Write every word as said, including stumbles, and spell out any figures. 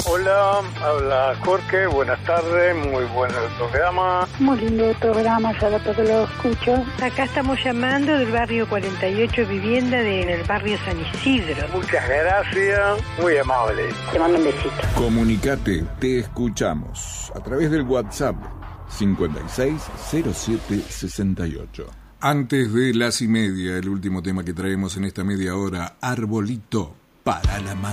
Hola, habla Jorge, buenas tardes, muy bueno el programa. Muy lindo el programa, ya todo lo escucho. Acá estamos llamando del barrio cuarenta y ocho, vivienda de, en el barrio San Isidro. Muchas gracias, muy amable. Te mando un besito. Comunicate, te escuchamos a través del WhatsApp cincuenta y seis cero siete sesenta y ocho. Antes de las y media, el último tema que traemos en esta media hora, Arbolito para la Mar.